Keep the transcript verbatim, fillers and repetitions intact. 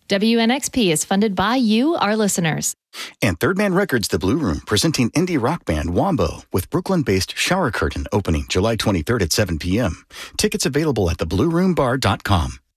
W N X P is funded by you, our listeners. And Third Man Records, The Blue Room, presenting indie rock band Wombo with Brooklyn-based Shower Curtain opening July twenty-third at seven p.m. Tickets available at the blue room bar dot com.